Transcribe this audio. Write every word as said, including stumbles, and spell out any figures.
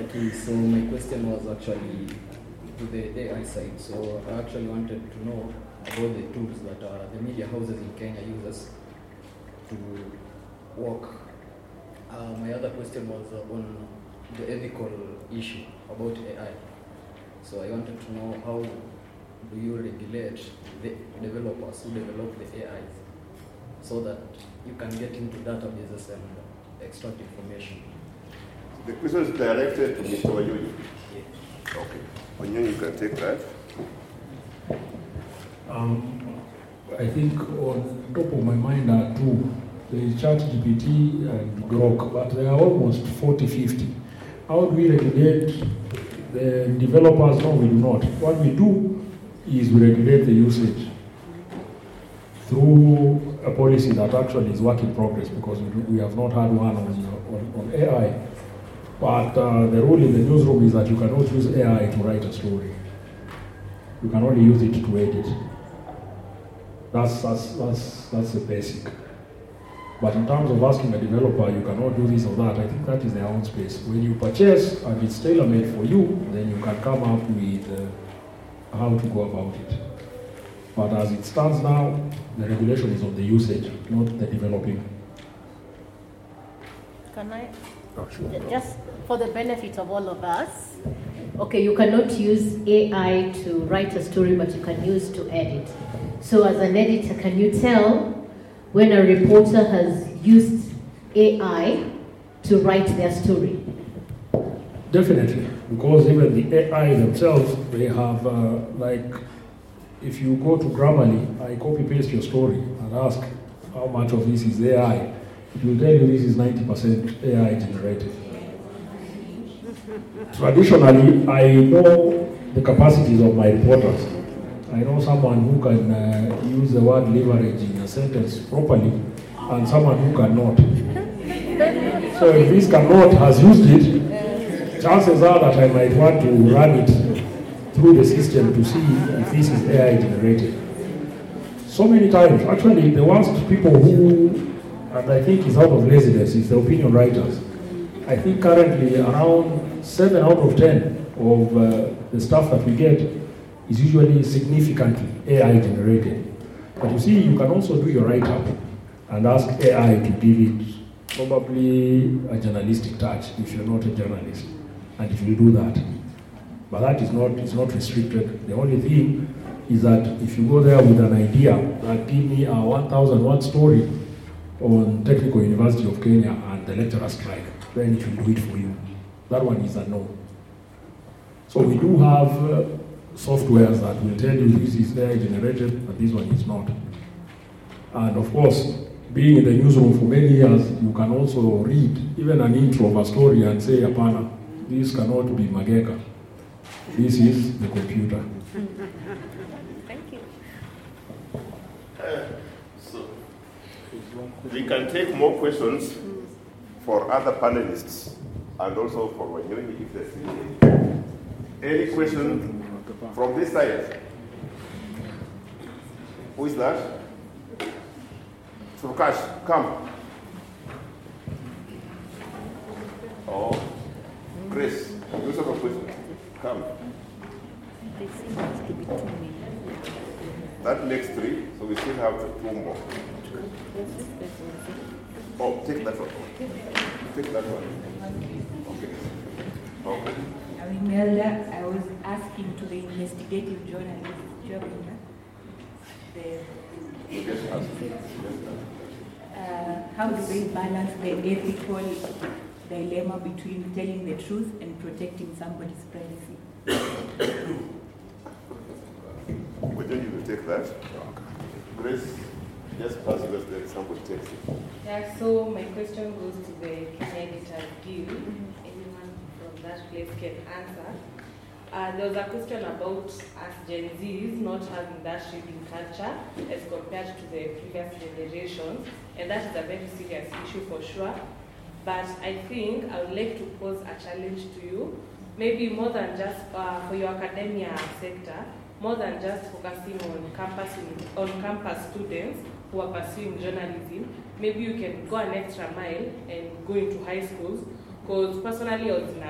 Okay, so my question was actually to the A I side. So I actually wanted to know about the tools that uh, the media houses in Kenya uses to work. Uh, my other question was uh, on the ethical issue about A I. So I wanted to know how do you regulate the developers who develop the A Is so that you can get into databases and extract information. The question is directed to Mister Wanyonyi. Yeah. Okay. Wanyonyi, you can take that. Um, I think on top of my mind are two. There is ChatGPT and Grok, but there are almost forty, fifty. How do we regulate the developers? No, we do not. What we do is we regulate the usage through a policy that actually is work in progress, because we, do, we have not had one on, on, on A I. But uh, the rule in the newsroom is that you cannot use A I to write a story. You can only use it to edit. That's, that's, that's, that's the basic. But in terms of asking a developer, you cannot do this or that, I think that is their own space. When you purchase and it's tailor-made for you, then you can come up with uh, how to go about it. But as it stands now, the regulation is on the usage, not the developing. Can I? Oh, sure. Just for the benefit of all of us, okay, you cannot use A I to write a story, but you can use to edit. So as an editor, can you tell when a reporter has used A I to write their story? Definitely, because even the A I themselves, they have, uh, like, if you go to Grammarly, I copy-paste your story and ask how much of this is A I. It will tell you this is ninety percent A I generated. Traditionally, I know the capacities of my reporters. I know someone who can uh, use the word leverage in a sentence properly, and someone who cannot. So if this cannot has used it, chances are that I might want to run it through the system to see if this is A I generated. So many times, actually the worst people who, and I think is out of laziness, is the opinion writers. I think currently around seven out of ten of uh, the stuff that we get is usually significantly A I generated. But you see, you can also do your write-up and ask A I to give it probably a journalistic touch if you're not a journalist, and if you do that. But that is not, it's not restricted. The only thing is that if you go there with an idea that give me a one thousand word story on Technical University of Kenya and the lecturer strike, then it will do it for you. That one is a no. So we do have uh, softwares that will tell you this is A I generated, but this one is not. And of course, being in the newsroom for many years, you can also read even an intro of a story and say, Apana, this cannot be Mageka. This is the computer. Thank you. Uh, so, we can take more questions for other panelists and also for Wanyonyi if there's any. Any question from this side? Who is that? Sukash, come. Oh, Grace, you have a question. Come. That makes three, so we still have two more. Oh, take that one. Take that one. Okay. Okay. Imelda, I was asking to the investigative journalist, Jobina, the, uh, how do they balance the ethical dilemma between telling the truth and protecting somebody's privacy? Would you will take that? Grace, just pass because there is somebody takes it. Yeah, so my question goes to the Kenya Editors Guild. Anyone from that place can answer. Uh, there was a question about us Gen Zs not having that reading culture as compared to the previous generations, and that is a very serious issue for sure. But I think I would like to pose a challenge to you, maybe more than just uh, for your academia sector, more than just focusing on campus on campus students who are pursuing journalism. Maybe you can go an extra mile and go into high schools, because personally I was in a